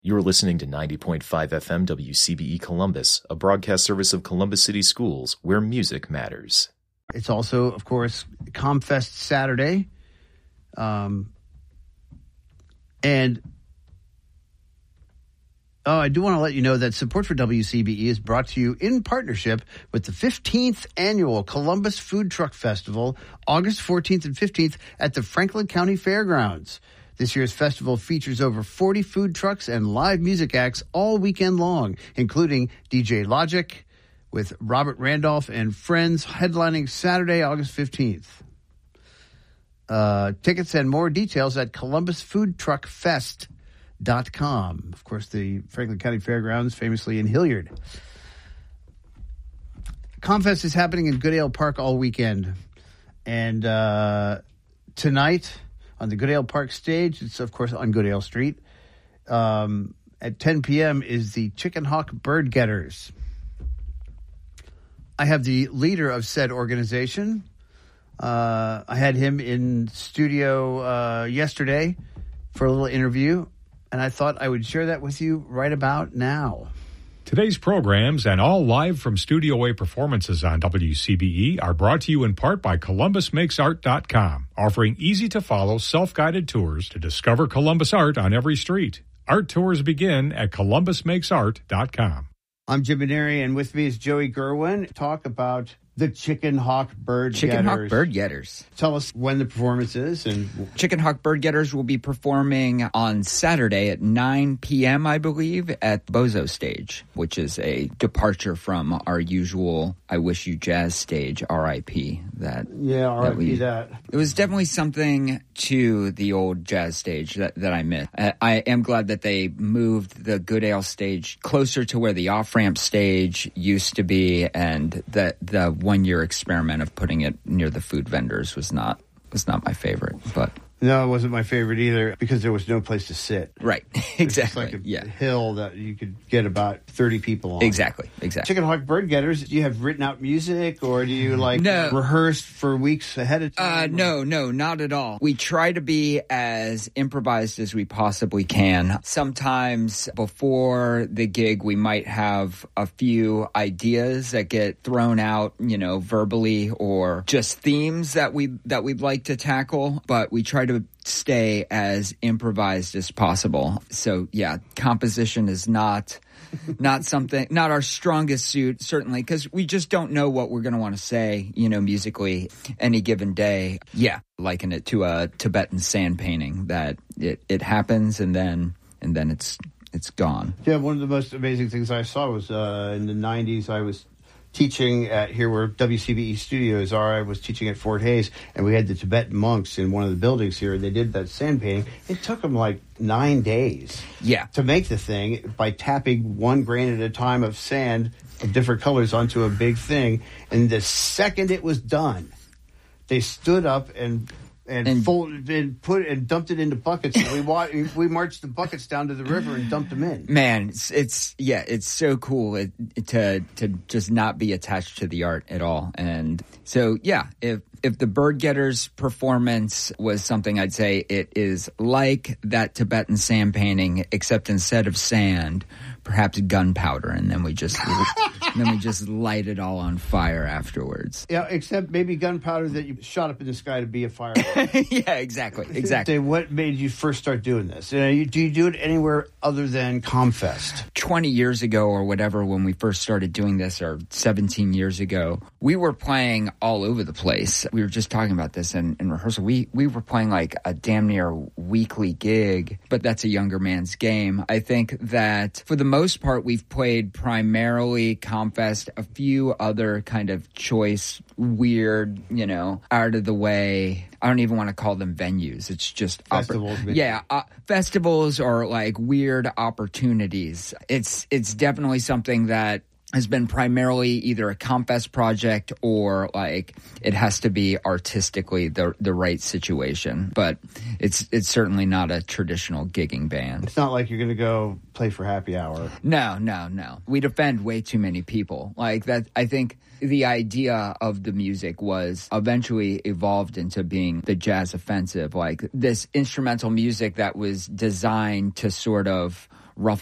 You're listening to 90.5 FM WCBE Columbus, a broadcast service of Columbus City Schools, where music matters. It's also, of course, ComFest Saturday. I do want to let you know that support for WCBE is brought to you in partnership with the 15th Annual Columbus Food Truck Festival, August 14th and 15th at the Franklin County Fairgrounds. This year's festival features over 40 food trucks and live music acts all weekend long, including DJ Logic with Robert Randolph and Friends headlining Saturday, August 15th. Tickets and more details at columbusfoodtruckfest.com. Of course, the Franklin County Fairgrounds, famously in Hilliard. ComFest is happening in Goodale Park all weekend. And tonight on the Goodale Park stage, it's, of course, on Goodale Street. At 10 p.m. is the Chicken Hawk Bird Getters. I have the leader of said organization. I had him in studio yesterday for a little interview, and I thought I would share that with you right about now. Today's programs and all live from Studio A performances on WCBE are brought to you in part by ColumbusMakesArt.com, offering easy-to-follow, self-guided tours to discover Columbus art on every street. Art tours begin at ColumbusMakesArt.com. I'm Jim Maneri, and with me is Joey Gerwin. Talk about the Chicken Hawk Bird Getters. Chicken Hawk Bird Getters. Tell us when the performance is. And Chicken Hawk Bird Getters will be performing on Saturday at 9 p.m., I believe, at Bozo Stage, which is a departure from our usual I Wish You Jazz stage, R.I.P. R.I.P. that. It was definitely something to the old jazz stage that I miss. I am glad that they moved the Goodale stage closer to where the off-ramp stage used to be, and that the one-year experiment of putting it near the food vendors was not my favorite. But no, it wasn't my favorite either because there was no place to sit. Right, exactly. It's just like a hill that you could get about 30 people on. Exactly. Chicken Hawk Bird Getters, do you have written out music or do you rehearse for weeks ahead of time? No, not at all. We try to be as improvised as we possibly can. Sometimes before the gig, we might have a few ideas that get thrown out, verbally, or just themes that we'd like to tackle, but we try to stay as improvised as possible. So composition is not our strongest suit, certainly, because we just don't know what we're going to want to say, musically any given day. Liken it to a Tibetan sand painting that it happens and then it's gone. Yeah, one of the most amazing things I saw was in the 90s. I was teaching at here where WCBE studios are. I was teaching at Fort Hayes, and we had the Tibetan monks in one of the buildings here. They did that sand painting. It took them like 9 days to make the thing by tapping 1 grain at a time of sand of different colors onto a big thing. And the second it was done, they stood up and folded and dumped it into buckets. And we marched the buckets down to the river and dumped them in. Man, it's so cool to just not be attached to the art at all. And so if the Bird Getters performance was something, I'd say it is like that Tibetan sand painting, except instead of sand, perhaps gunpowder, and then we just light it all on fire afterwards. Yeah, except maybe gunpowder that you shot up in the sky to be a fire. Yeah, exactly. What made you first start doing this? Do you do it anywhere other than ComFest? 20 years ago or whatever, when we first started doing this, or 17 years ago, we were playing all over the place. We were just talking about this in rehearsal. We were playing like a damn near weekly gig, but that's a younger man's game. I think that for the most part, we've played primarily ComFest, a few other kind of choice, weird, out of the way. I don't even want to call them venues. It's just festivals. Festivals or like weird opportunities. It's definitely something that has been primarily either a ComFest project or like it has to be artistically the right situation. But it's certainly not a traditional gigging band. It's not like you're going to go play for happy hour. No. We'd offend way too many people. Like that, I think the idea of the music was eventually evolved into being the jazz offensive, like this instrumental music that was designed to sort of